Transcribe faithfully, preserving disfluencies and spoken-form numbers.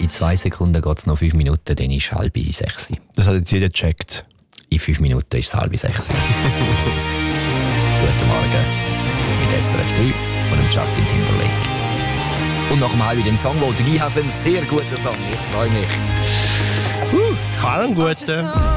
In zwei Sekunden geht es noch fünf Minuten, dann ist halb sechs. Das hat jetzt jeder gecheckt. In fünf Minuten ist es halb sechs. Guten Morgen mit S R F drei und dem Justin Timberlake. Und nach dem halb den Song, den du hast, ein sehr guter Song. Ich freue mich. Uh, kann einen guten.